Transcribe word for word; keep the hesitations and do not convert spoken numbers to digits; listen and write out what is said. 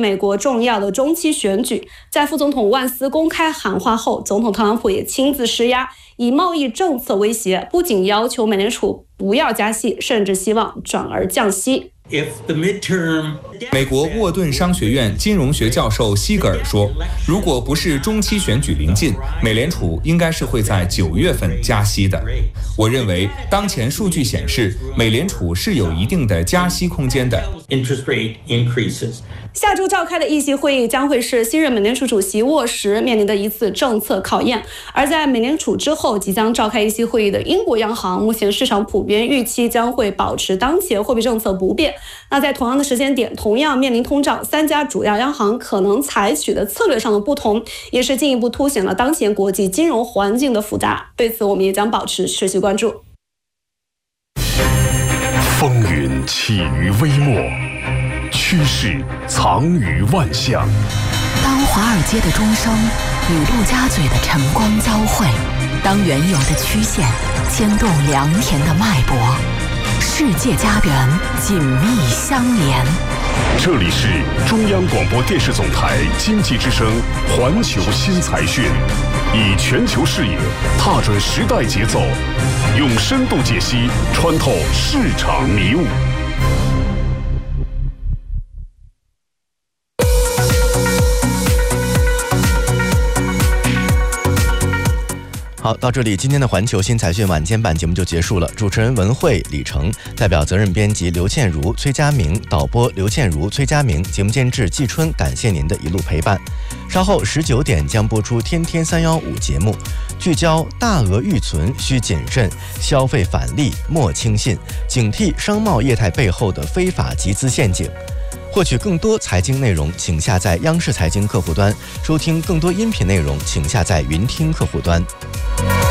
美国重要的中期选举。在副总统万斯公开喊话后，总统特朗普也亲自施压，以贸易政策威胁，不仅要求美联储不要加息，甚至希望转而降息。 美国沃顿商学院金融学教授西格尔说，如果不是中期选举临近，美联储应该是会在九月份加息的。我认为当前数据显示，美联储是有一定的加息空间的。 下周召开的议息会议将会是新任美联储主席沃什面临的一次政策考验，而在美联储之后即将召开议息会议的英国央行，目前市场普遍预期将会保持当前货币政策不变。那在同样的时间点，同样面临通胀，三家主要央行可能采取的策略上的不同，也是进一步凸显了当前国际金融环境的复杂。对此，我们也将保持持续关注。 风云起于微末，趋势藏于万象。 当华尔街的钟声与陆家嘴的晨光交汇，当原有的曲线牵动良田的脉搏，世界家园紧密相连。 这里是中央广播电视总台经济之声环球新财讯，以全球视野踏准时代节奏，用深度解析穿透市场迷雾。 好，到这里今天的环球新财讯晚间版节目就结束了。主持人文慧、李成，代表责任编辑刘倩如、崔佳明，导播刘倩如、崔佳明，节目监制季春，感谢您的一路陪伴。稍后十九点将播出《天天三幺五》节目，聚焦大额预存需谨慎，消费返利莫轻信，警惕商贸业态背后的非法集资陷阱。获取更多财经内容，请下载央视财经客户端；收听更多音频内容，请下载云听客户端。